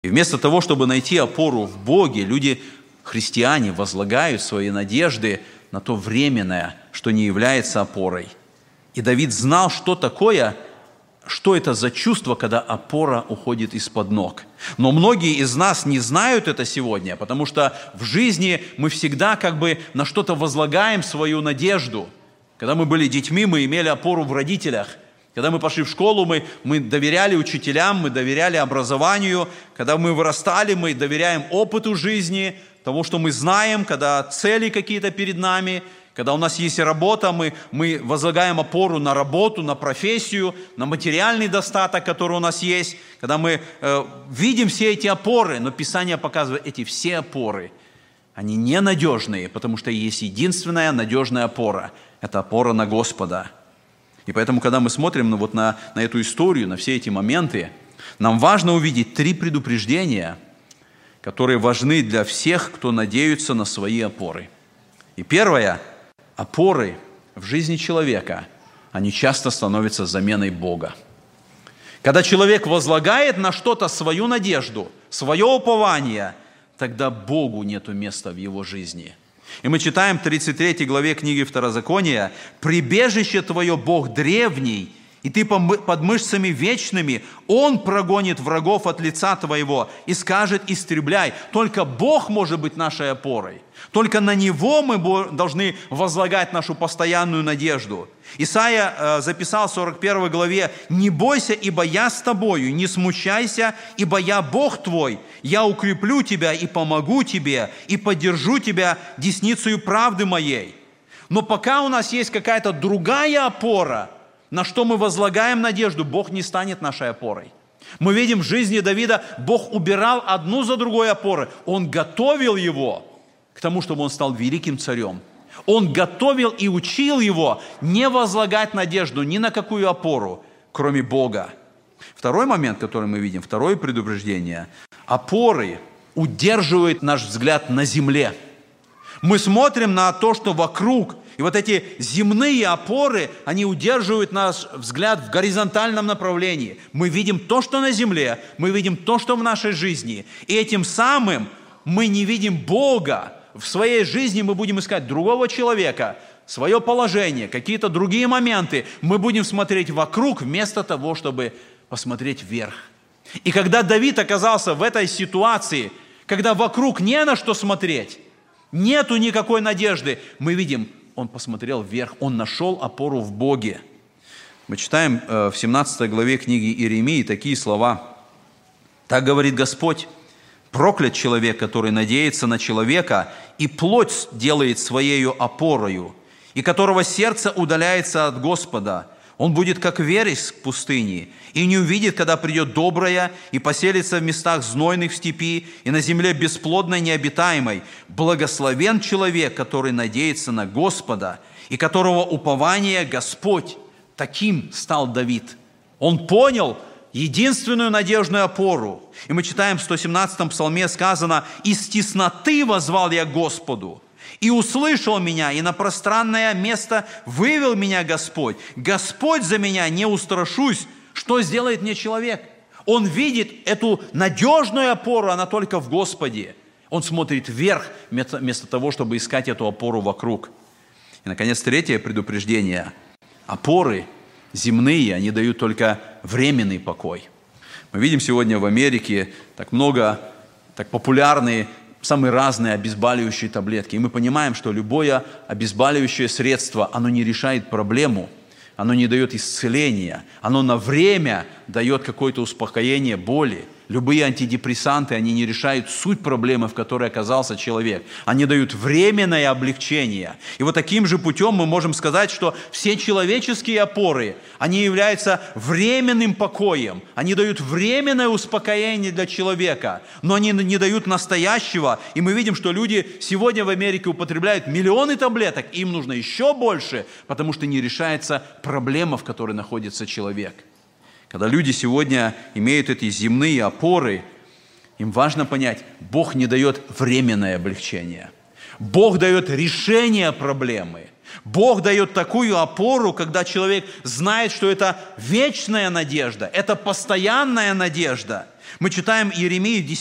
И вместо того, чтобы найти опору в Боге, люди, христиане, возлагают свои надежды на то временное, что не является опорой. И Давид знал, что такое, что это за чувство, когда опора уходит из-под ног. Но многие из нас не знают это сегодня, потому что в жизни мы всегда как бы на что-то возлагаем свою надежду. Когда мы были детьми, мы имели опору в родителях. Когда мы пошли в школу, мы доверяли учителям, мы доверяли образованию. Когда мы вырастали, мы доверяем опыту жизни, тому, что мы знаем, когда цели какие-то перед нами. Когда у нас есть работа, мы возлагаем опору на работу, на профессию, на материальный достаток, который у нас есть. Когда мы видим все эти опоры, но Писание показывает, эти все опоры, они ненадежные, потому что есть единственная надежная опора. Это опора на Господа. И поэтому, когда мы смотрим на эту историю, на все эти моменты, нам важно увидеть 3 предупреждения, которые важны для всех, кто надеется на свои опоры. И первое, опоры в жизни человека, они часто становятся заменой Бога. Когда человек возлагает на что-то свою надежду, свое упование, тогда Богу нету места в его жизни. И мы читаем в 33 главе книги Второзакония: «Прибежище твое Бог древний, и ты под мышцами вечными, Он прогонит врагов от лица твоего и скажет: истребляй». Только Бог может быть нашей опорой. Только на Него мы должны возлагать нашу постоянную надежду. Исайя записал в 41 главе: «Не бойся, ибо я с тобою, не смущайся, ибо я Бог твой. Я укреплю тебя и помогу тебе, и поддержу тебя десницею правды моей». Но пока у нас есть какая-то другая опора, на что мы возлагаем надежду, Бог не станет нашей опорой. Мы видим в жизни Давида, Бог убирал одну за другой опоры. Он готовил его к тому, чтобы он стал великим царем. Он готовил и учил его не возлагать надежду ни на какую опору, кроме Бога. Второй момент, который мы видим, второе предупреждение. Опоры удерживают наш взгляд на земле. Мы смотрим на то, что вокруг. И вот эти земные опоры, они удерживают наш взгляд в горизонтальном направлении. Мы видим то, что на земле, мы видим то, что в нашей жизни. И этим самым мы не видим Бога. В своей жизни мы будем искать другого человека, свое положение, какие-то другие моменты. Мы будем смотреть вокруг вместо того, чтобы посмотреть вверх. И когда Давид оказался в этой ситуации, когда вокруг не на что смотреть, нету никакой надежды, мы видим, он посмотрел вверх, он нашел опору в Боге. Мы читаем в 17 главе книги Иеремии такие слова. «Так говорит Господь: проклят человек, который надеется на человека и плоть делает своею опорою, и которого сердце удаляется от Господа. Он будет как вереск в пустыне, и не увидит, когда придет доброе, и поселится в местах знойных в степи, и на земле бесплодной необитаемой. Благословен человек, который надеется на Господа, и которого упование Господь». Таким стал Давид. Он понял единственную надежную опору. И мы читаем в 117-м псалме сказано: «Из тесноты воззвал я к Господу, и услышал меня, и на пространное место вывел меня Господь. Господь за меня, не устрашусь, что сделает мне человек». Он видит эту надежную опору, она только в Господе. Он смотрит вверх, вместо того, чтобы искать эту опору вокруг. И, наконец, третье предупреждение. Опоры земные, они дают только временный покой. Мы видим сегодня в Америке так много, так популярные, самые разные обезболивающие таблетки. И мы понимаем, что любое обезболивающее средство, оно не решает проблему, оно не дает исцеления, оно на время дает какое-то успокоение боли. Любые антидепрессанты, они не решают суть проблемы, в которой оказался человек. Они дают временное облегчение. И вот таким же путем мы можем сказать, что все человеческие опоры, они являются временным покоем. Они дают временное успокоение для человека, но они не дают настоящего. И мы видим, что люди сегодня в Америке употребляют миллионы таблеток, им нужно еще больше, потому что не решается проблема, в которой находится человек. Когда люди сегодня имеют эти земные опоры, им важно понять, Бог не дает временное облегчение. Бог дает решение проблемы. Бог дает такую опору, когда человек знает, что это вечная надежда, это постоянная надежда. Мы читаем Иеремию